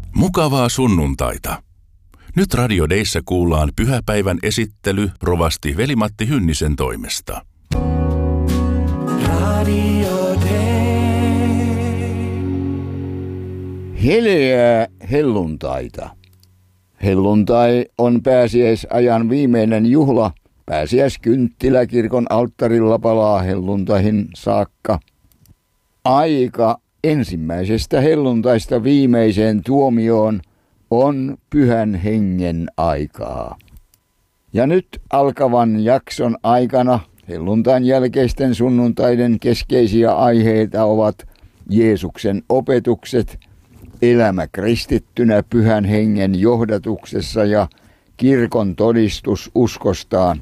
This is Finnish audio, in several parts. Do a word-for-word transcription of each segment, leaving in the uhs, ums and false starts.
Mukavaa sunnuntaita. Nyt Radio Deissä kuullaan pyhäpäivän esittely rovasti Veli-Matti Hynnisen toimesta. Radio Dei. Heleää helluntaita. Helluntai on pääsiäisajan viimeinen juhla. Pääsiäiskynttilä kirkon alttarilla palaa helluntaihin saakka. Aika ensimmäisestä helluntaista viimeiseen tuomioon on pyhän hengen aikaa. Ja nyt alkavan jakson aikana helluntain jälkeisten sunnuntaiden keskeisiä aiheita ovat Jeesuksen opetukset, elämä kristittynä pyhän hengen johdatuksessa ja kirkon todistus uskostaan.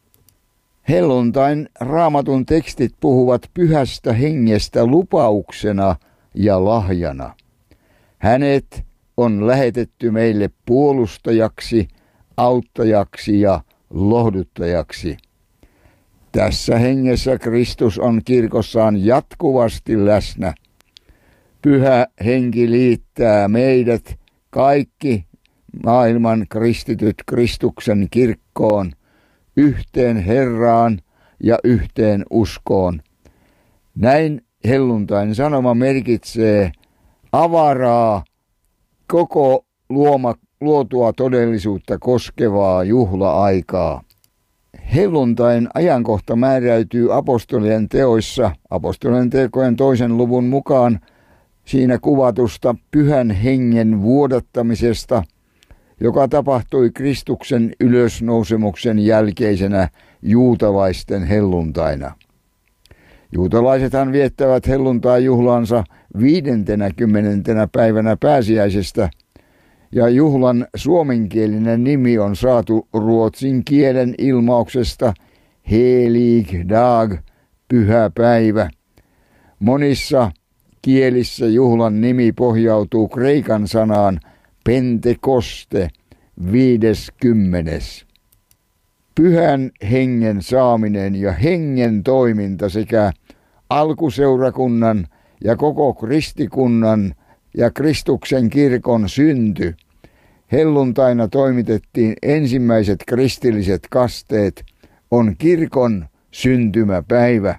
Helluntain raamatun tekstit puhuvat pyhästä hengestä lupauksena ja lahjana. Hänet on lähetetty meille puolustajaksi, auttajaksi ja lohduttajaksi. Tässä hengessä Kristus on kirkossaan jatkuvasti läsnä. Pyhä henki liittää meidät kaikki maailman kristityt Kristuksen kirkkoon, yhteen Herraan ja yhteen uskoon. Näin helluntain sanoma merkitsee avaraa, koko luoma, luotua todellisuutta koskevaa juhla-aikaa. Helluntain ajankohta määräytyy apostolien teoissa, apostolien tekojen toisen luvun mukaan siinä kuvatusta pyhän hengen vuodattamisesta, joka tapahtui Kristuksen ylösnousemuksen jälkeisenä juutalaisten helluntaina. Juutalaisethan viettävät helluntai-juhlansa viidentenä kymmenentenä päivänä pääsiäisestä, ja juhlan suomenkielinen nimi on saatu ruotsin kielen ilmauksesta helig dag, pyhä päivä. Monissa kielissä juhlan nimi pohjautuu kreikan sanaan pentekoste, viideskymmenes. Pyhän hengen saaminen ja hengen toiminta sekä alkuseurakunnan ja koko kristikunnan ja Kristuksen kirkon synty. Helluntaina toimitettiin ensimmäiset kristilliset kasteet, on kirkon syntymäpäivä.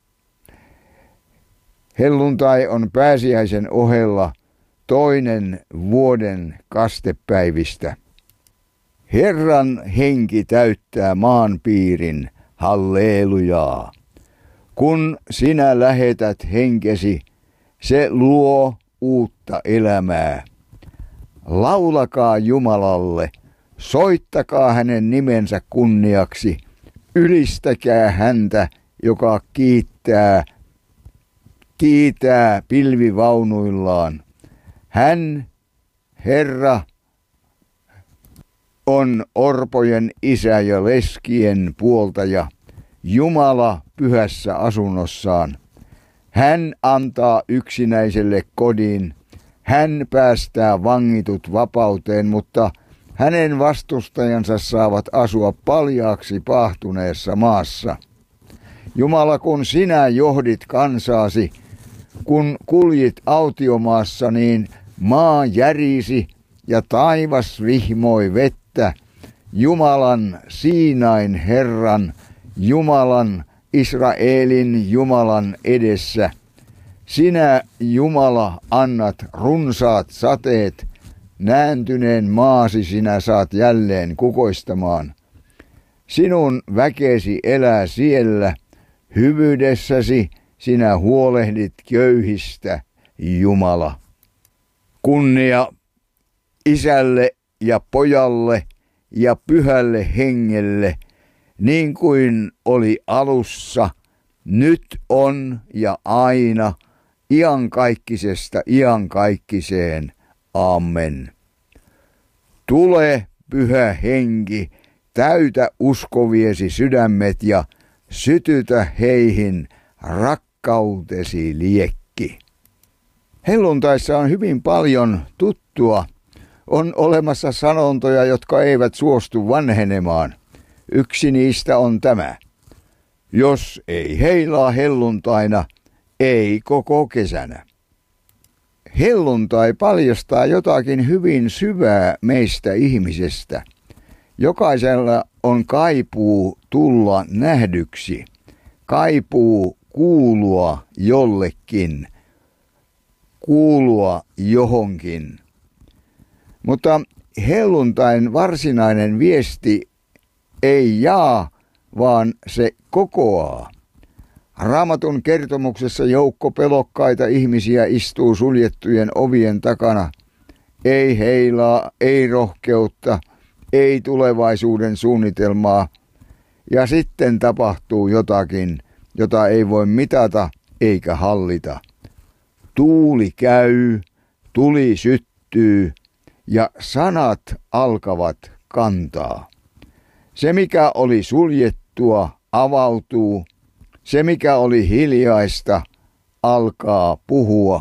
Helluntai on pääsiäisen ohella toinen vuoden kastepäivistä. Herran henki täyttää maanpiirin, hallelujaa. Kun sinä lähetät henkesi, se luo uutta elämää. Laulakaa Jumalalle, soittakaa hänen nimensä kunniaksi, ylistäkää häntä, joka kiittää, kiitää pilvivaunuillaan. Hän, Herra, on orpojen isä ja leskien puoltaja, Jumala pyhässä asunnossaan. Hän antaa yksinäiselle kodin, hän päästää vangitut vapauteen, mutta hänen vastustajansa saavat asua paljaaksi paahtuneessa maassa. Jumala, kun sinä johdit kansaasi, kun kuljit autiomaassa, niin maa järisi ja taivas vihmoi vettä. Jumalan, Siinain Herran, Jumalan, Israelin Jumalan edessä. Sinä, Jumala, annat runsaat sateet, nääntyneen maasi sinä saat jälleen kukoistamaan. Sinun väkesi elää siellä, hyvyydessäsi sinä huolehdit köyhistä, Jumala. Kunnia Isälle ja Pojalle ja Pyhälle Hengelle, niin kuin oli alussa, nyt on ja aina, iankaikkisesta iankaikkiseen. Amen. Tule, Pyhä Henki, täytä uskoviesi sydämet ja sytytä heihin rakkautesi liekki. Helluntaissa on hyvin paljon tuttua. On olemassa sanontoja, jotka eivät suostu vanhenemaan. Yksi niistä on tämä. Jos ei heilaa helluntaina, ei koko kesänä. helluntai paljastaa jotakin hyvin syvää meistä ihmisestä. Jokaisella on kaipuu tulla nähdyksi, kaipuu kuulua jollekin, kuulua johonkin. Mutta helluntain varsinainen viesti ei jaa, vaan se kokoaa. Raamatun kertomuksessa joukko pelokkaita ihmisiä istuu suljettujen ovien takana. Ei heilaa, ei rohkeutta, ei tulevaisuuden suunnitelmaa. Ja sitten tapahtuu jotakin, jota ei voi mitata eikä hallita. Tuuli käy, tuli syttyy ja sanat alkavat kantaa. Se, mikä oli suljettua, avautuu. Se, mikä oli hiljaista, alkaa puhua.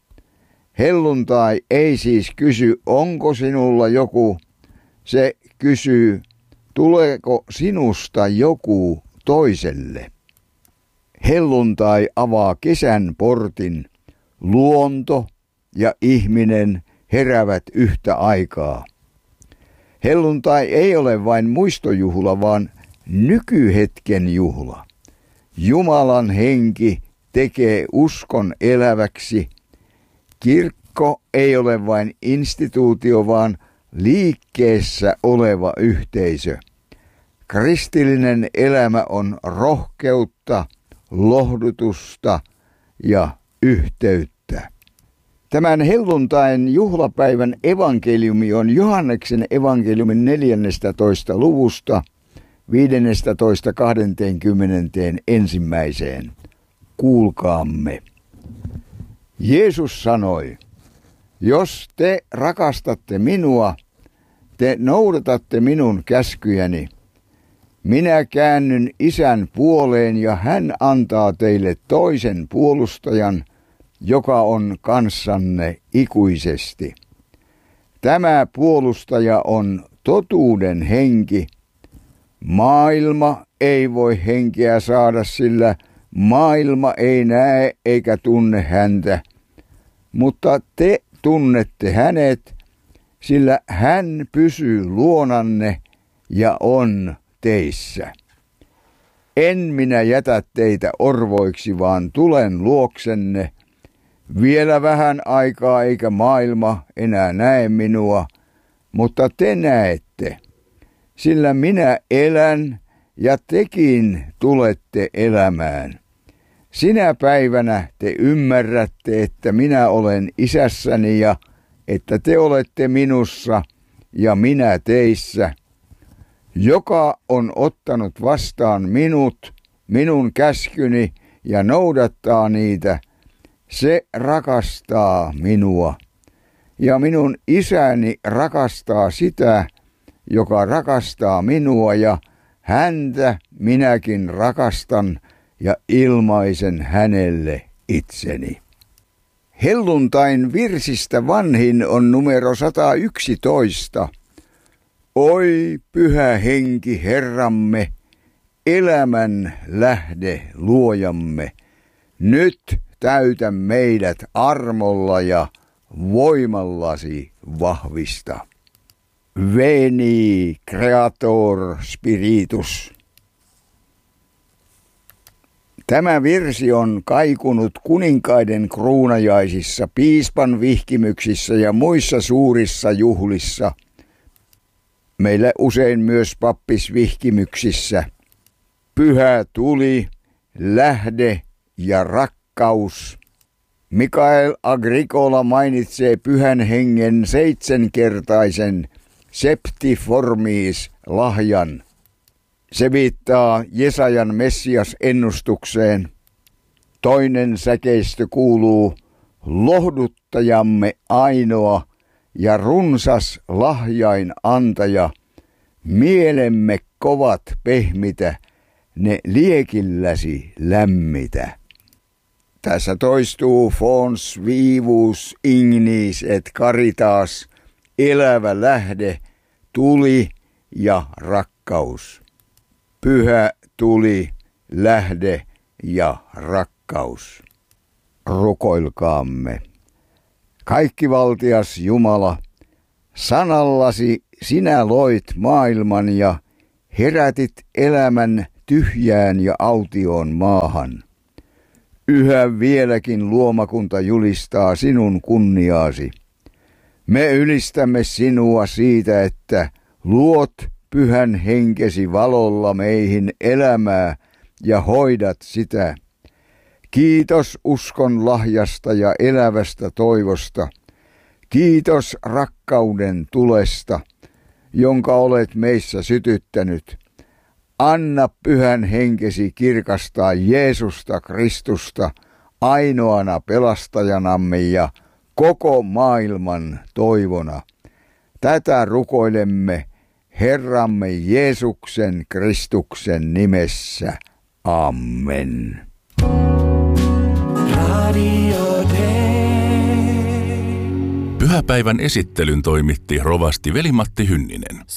Helluntai ei siis kysy, onko sinulla joku. Se kysyy, tuleeko sinusta joku toiselle. Helluntai avaa kesän portin. Luonto ja ihminen heräävät yhtä aikaa. Helluntai ei ole vain muistojuhla, vaan nykyhetken juhla. Jumalan henki tekee uskon eläväksi. Kirkko ei ole vain instituutio, vaan liikkeessä oleva yhteisö. Kristillinen elämä on rohkeutta, lohdutusta ja yhteyttä. Tämän helluntain juhlapäivän evankeliumi on Johanneksen evankeliumin neljännestätoista luvusta viidennestätoista kahteenkymmeneen ensimmäiseen. Kuulkaamme. Jeesus sanoi, jos te rakastatte minua, te noudatatte minun käskyjäni. Minä käännyn Isän puoleen ja hän antaa teille toisen puolustajan, joka on kanssanne ikuisesti. Tämä puolustaja on totuuden henki. Maailma ei voi henkeä saada, sillä maailma ei näe eikä tunne häntä. Mutta te tunnette hänet, sillä hän pysyy luonanne ja on teissä. En minä jätä teitä orvoiksi, vaan tulen luoksenne. Vielä vähän aikaa eikä maailma enää näe minua, mutta te näette, sillä minä elän ja tekin tulette elämään. Sinä päivänä te ymmärrätte, että minä olen Isässäni ja että te olette minussa ja minä teissä. Joka on ottanut vastaan minut, minun käskyni ja noudattaa niitä, se rakastaa minua. Ja minun Isäni rakastaa sitä, joka rakastaa minua, ja häntä minäkin rakastan ja ilmaisen hänelle itseni. Helluntain virsistä vanhin on numero sata yksitoista. Oi pyhä henki Herramme, elämän lähde luojamme, nyt täytä meidät armolla ja voimallasi vahvista. Veni Creator Spiritus. Tämä virsi on kaikunut kuninkaiden kruunajaisissa, piispan vihkimyksissä ja muissa suurissa juhlissa. Meillä usein myös pappisvihkimyksissä. Pyhä tuli, lähde ja rakkaus. Mikael Agricola mainitsee pyhän hengen seitsemänkertaisen septiformis lahjan. Se viittaa Jesajan Messias-ennustukseen. Toinen säkeistö kuuluu, lohduttajamme ainoa ja runsas lahjain antaja, mielemme kovat pehmitä, ne liekilläsi lämmitä. Tässä toistuu fons vivus ignis et caritas, elävä lähde, tuli ja rakkaus. Pyhä tuli, lähde ja rakkaus. Rukoilkaamme. Kaikkivaltias Jumala, sanallasi sinä loit maailman ja herätit elämän tyhjään ja autioon maahan. Yhä vieläkin luomakunta julistaa sinun kunniaasi. Me ylistämme sinua siitä, että luot pyhän henkesi valolla meihin elämää ja hoidat sitä. Kiitos uskon lahjasta ja elävästä toivosta. Kiitos rakkauden tulesta, jonka olet meissä sytyttänyt. Anna pyhän henkesi kirkastaa Jeesusta Kristusta ainoana pelastajanamme ja koko maailman toivona. Tätä rukoilemme Herramme Jeesuksen Kristuksen nimessä. Amen. Radio Day. Pyhäpäivän esittelyn toimitti rovasti Veli-Matti Hynninen.